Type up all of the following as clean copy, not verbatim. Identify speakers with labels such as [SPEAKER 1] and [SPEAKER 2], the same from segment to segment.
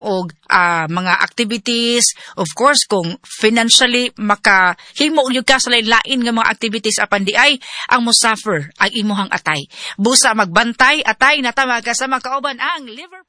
[SPEAKER 1] o mga activities. Of course, kung financially makahimo yung ka sa lain nga mga activities apan di ay ang musaffer ang imuhang atay. Busa magbantay, atay natama ka sa makauban ang Liverpool.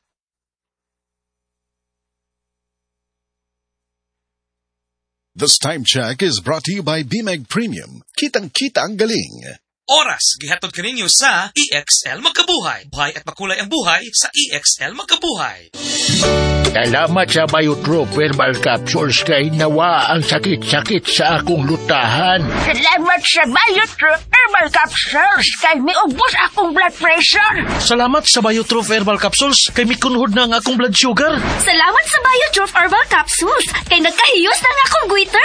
[SPEAKER 2] This time check is brought to you by BMEG Premium. Kitang-kita ang galing.
[SPEAKER 3] Oras, gihatod kaninyo sa EXL Magkabuhay. Buhay at makulay ang buhay sa EXL Magkabuhay.
[SPEAKER 4] Salamat sa Biotrop Herbal Capsules kay nawa ang sakit-sakit sa akong lutahan.
[SPEAKER 5] Salamat sa Biotrop Herbal Capsules kay miubos akong blood pressure.
[SPEAKER 6] Salamat sa Biotrop Herbal Capsules kay mikunhod na ang akong blood sugar.
[SPEAKER 5] Salamat sa Biotrop Herbal Capsules kay nagkahiyos na ang akong goiter.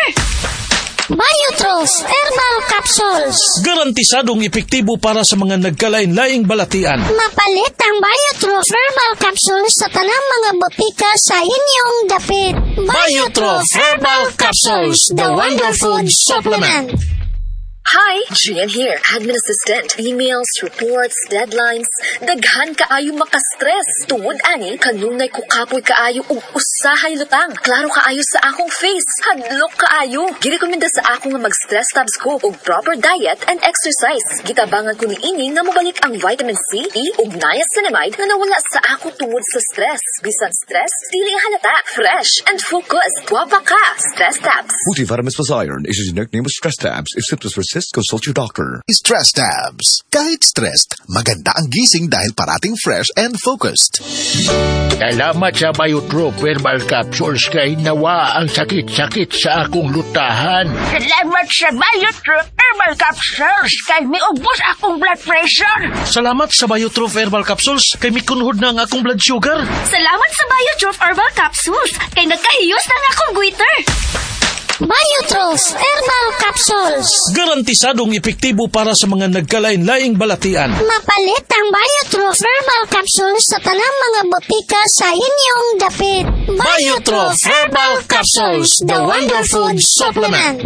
[SPEAKER 5] Biotros Herbal Capsules.
[SPEAKER 6] Garantisadong epektibo para sa mga nagkalain-laing balatian.
[SPEAKER 5] Mapalit ang Biotros Herbal Capsules sa tanang mga botika sa inyong dapit.
[SPEAKER 6] Biotros Herbal Capsules, the Wonder Food Supplement.
[SPEAKER 7] Hi, Gian here, admin assistant. Emails, reports, deadlines, daghan kaayo makastress. Tungod ani, kanunay ko kapoy kaayo ug usahay lutang. Klaro kaayo sa akong face. Hadlok kaayo. Girekomenda sa ako nga mag-stress tabs ko ug proper diet and exercise. Gitabangan ko ni ini nga mobalik ang vitamin C, E ug niacinamide nga nawala sa ako tungod sa stress. Bisan stress, dili halata, fresh and focused. Wapa ka, stress tabs.
[SPEAKER 8] Multivitamins plus iron is a generic name of stress tabs. If symptoms persist, consult your doctor.
[SPEAKER 2] Stress Tabs. Kahit stressed, maganda ang gising dahil parating fresh and focused.
[SPEAKER 4] Salamat sa Biotrop Herbal Capsules kay nawa ang sakit-sakit sa akong lutahan.
[SPEAKER 5] Salamat sa Biotrop Herbal Capsules kay miubos akong blood pressure.
[SPEAKER 6] Salamat sa Biotrop Herbal Capsules kay mikunhod na ang akong blood sugar.
[SPEAKER 5] Salamat sa Biotrop Herbal Capsules kay nagkahiyos na ang akong goiter. Biotros Herbal Capsules.
[SPEAKER 6] Garantisadong epektibo para sa mga nagkalain-laing balatian.
[SPEAKER 5] Mapalit ang Biotros Herbal Capsules sa tanang mga botika sa inyong dapit.
[SPEAKER 6] Biotros Herbal Capsules, the Wonder Food Supplement.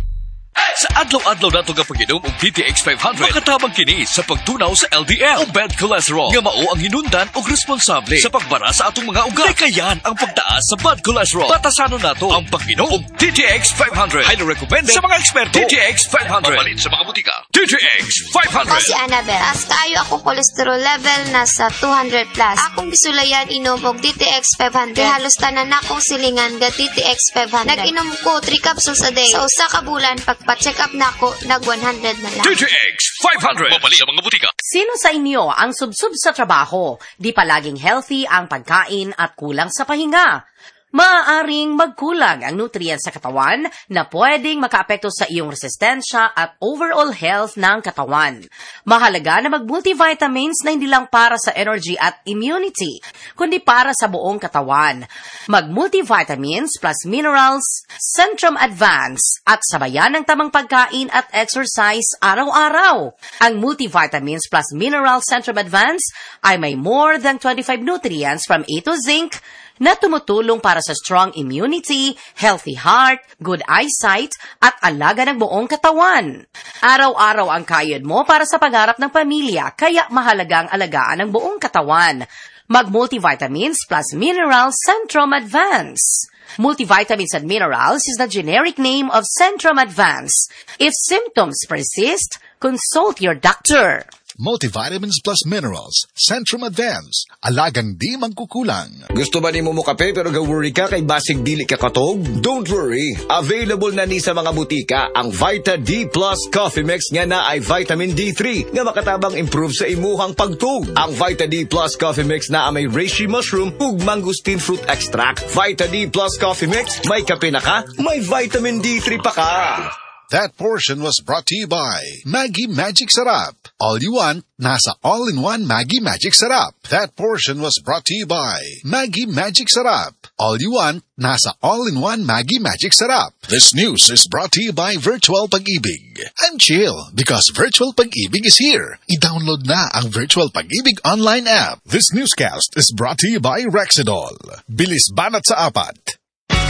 [SPEAKER 3] Sa adlaw-adlaw nato nga pag-inom og DTX 500, makatabang kini sa pagtunaw sa LDL o bad cholesterol nga mao ang hinundan og responsable sa pagbara sa atong mga ugat. Kayan ang pagtaas sa bad cholesterol. Batasanon nato ang pag-inom og DTX 500. Highly recommended sa mga eksperto. DTX 500. Mapalit sa mga butika. DTX 500.
[SPEAKER 9] Ako si Annabelle. As kaayo akong cholesterol level nasa 200 plus. Akong gisulayan inom og DTX 500. Kay halos tanan akong silingan ga DTX 500. Nag-inom ko 3 capsules a day. Sa usa ka bulan pagpa-check up na ako, nag-100 na lang.
[SPEAKER 3] DTX 500. Mapalit sa mga butika.
[SPEAKER 10] Sino sa inyo ang subsub sa trabaho? Di palaging healthy ang pagkain at kulang sa pahinga? Maaaring magkulang ang nutrients sa katawan na pwedeng makaapekto sa iyong resistensya at overall health ng katawan. Mahalaga na mag-multivitamins na hindi lang para sa energy at immunity, kundi para sa buong katawan. Mag-multivitamins plus minerals, Centrum Advance at sabayan ng tamang pagkain at exercise araw-araw. Ang multivitamins plus minerals Centrum Advance ay may more than 25 nutrients from A to zinc na tumutulong para sa strong immunity, healthy heart, good eyesight, at alaga ng buong katawan. Araw-araw ang kayod mo para sa pangarap ng pamilya, kaya mahalagang alagaan ang buong katawan. Mag-multivitamins plus minerals Centrum Advance. Multivitamins and minerals is the generic name of Centrum Advance. If symptoms persist, consult your doctor.
[SPEAKER 2] Multivitamins plus minerals, Centrum Advance. Alagang di magkukulang.
[SPEAKER 8] Gusto ba ni mo kape pero ga-worry ka kay basig dili ka katog? Don't worry. Available na ni sa mga butika ang Vita D Plus Coffee Mix nga na ay vitamin D3 nga makatabang improve sa imuhang pagtug. Ang Vita D Plus Coffee Mix na may reishi mushroom ug mangosteen fruit extract. Vita D Plus Coffee Mix, may kape na ka, may vitamin D3 pa ka.
[SPEAKER 2] That portion was brought to you by Maggie Magic Sarap. All you want, nasa all-in-one Maggie Magic Sarap. That portion was brought to you by Maggie Magic Sarap. All you want, nasa all-in-one Maggie Magic Sarap. This news is brought to you by Virtual Pag-ibig. And chill, because Virtual Pag-ibig is here. I-download na ang Virtual Pag-ibig online app. This newscast is brought to you by Rexidol. Bilis banat sa apat.